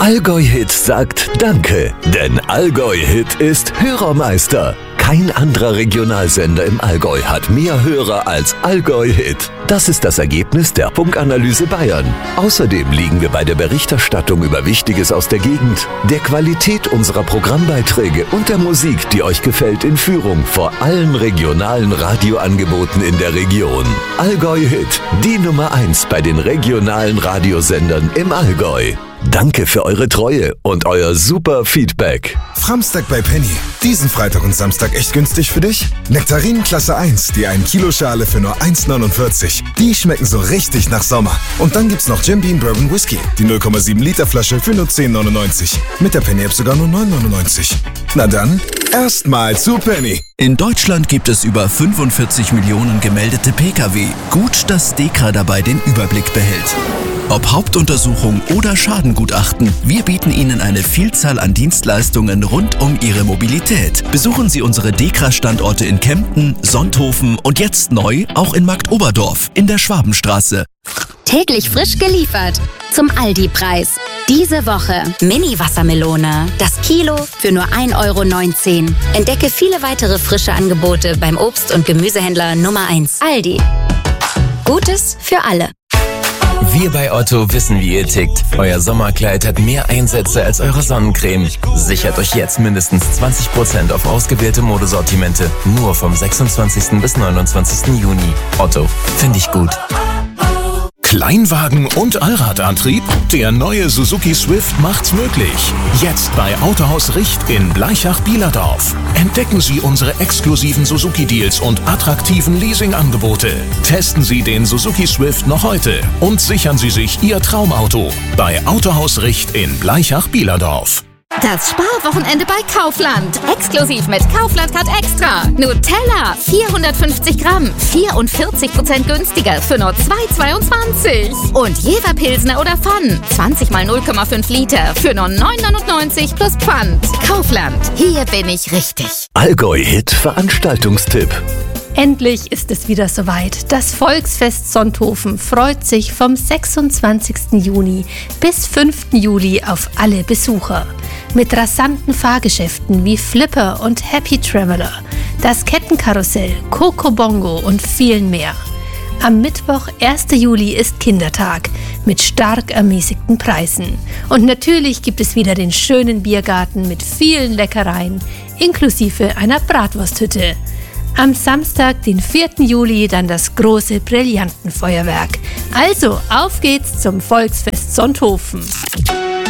Allgäu Hit sagt Danke, denn Allgäu Hit ist Hörermeister. Kein anderer Regionalsender im Allgäu hat mehr Hörer als Allgäu Hit. Das ist das Ergebnis der Funkanalyse Bayern. Außerdem liegen wir bei der Berichterstattung über Wichtiges aus der Gegend, der Qualität unserer Programmbeiträge und der Musik, die euch gefällt, in Führung vor allen regionalen Radioangeboten in der Region. Allgäu Hit, die Nummer 1 bei den regionalen Radiosendern im Allgäu. Danke für eure Treue und euer super Feedback. Framstag bei Penny. Diesen Freitag und Samstag echt günstig für dich? Nektarinen Klasse 1, die 1 Kilo Schale für nur 1,49. Die schmecken so richtig nach Sommer. Und dann gibt's noch Jim Beam Bourbon Whisky, die 0,7 Liter Flasche für nur 10,99. Mit der Penny App sogar nur 9,99. Na dann, erstmal zu Penny. In Deutschland gibt es über 45 Millionen gemeldete Pkw. Gut, dass DEKRA dabei den Überblick behält. Ob Hauptuntersuchung oder Schadengutachten, wir bieten Ihnen eine Vielzahl an Dienstleistungen rund um Ihre Mobilität. Besuchen Sie unsere DEKRA-Standorte in Kempten, Sonthofen und jetzt neu auch in Marktoberdorf in der Schwabenstraße. Täglich frisch geliefert zum Aldi-Preis. Diese Woche Mini-Wassermelone. Das Kilo für nur 1,19 €. Entdecke viele weitere frische Angebote beim Obst- und Gemüsehändler Nummer 1. Aldi. Gutes für alle. Wir bei Otto wissen, wie ihr tickt. Euer Sommerkleid hat mehr Einsätze als eure Sonnencreme. Sichert euch jetzt mindestens 20% auf ausgewählte Modesortimente. Nur vom 26. bis 29. Juni. Otto, finde ich gut. Kleinwagen und Allradantrieb? Der neue Suzuki Swift macht's möglich. Jetzt bei Autohaus Richt in Blaichach-Bielerdorf. Entdecken Sie unsere exklusiven Suzuki-Deals und attraktiven Leasing-Angebote. Testen Sie den Suzuki Swift noch heute und sichern Sie sich Ihr Traumauto bei Autohaus Richt in Blaichach-Bielerdorf. Das Sparwochenende bei Kaufland. Exklusiv mit Kaufland Card Extra. Nutella 450 Gramm, 44% günstiger für nur 2,22. Und Jever Pilsner oder Pfann, 20 mal 0,5 Liter für nur 9,99 plus Pfand. Kaufland, hier bin ich richtig. Allgäu Hit Veranstaltungstipp. Endlich ist es wieder soweit. Das Volksfest Sonthofen freut sich vom 26. Juni bis 5. Juli auf alle Besucher. Mit rasanten Fahrgeschäften wie Flipper und Happy Traveler, das Kettenkarussell, Coco Bongo und vielen mehr. Am Mittwoch, 1. Juli, ist Kindertag mit stark ermäßigten Preisen. Und natürlich gibt es wieder den schönen Biergarten mit vielen Leckereien, inklusive einer Bratwursthütte. Am Samstag, den 4. Juli, dann das große Brillantenfeuerwerk. Also, auf geht's zum Volksfest Sonthofen.